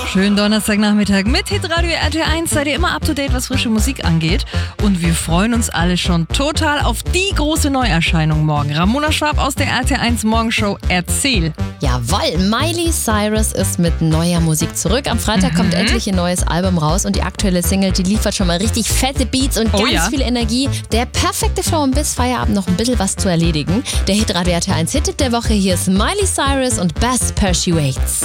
Schönen Donnerstagnachmittag mit Hitradio RT1. Seid ihr immer up to date, was frische Musik angeht. Und wir freuen uns alle schon total auf die große Neuerscheinung morgen. Ramona Schwab aus der RT1 Morgenshow. Erzähl. Jawohl, Miley Cyrus ist mit neuer Musik zurück. Am Freitag kommt endlich ihr neues Album raus und die aktuelle Single, die liefert schon mal richtig fette Beats und ganz viel Energie. Der perfekte Flow, um bis Feierabend noch ein bisschen was zu erledigen. Der Hitradio RT1 Hit der Woche, hier ist Miley Cyrus und Best Persuades.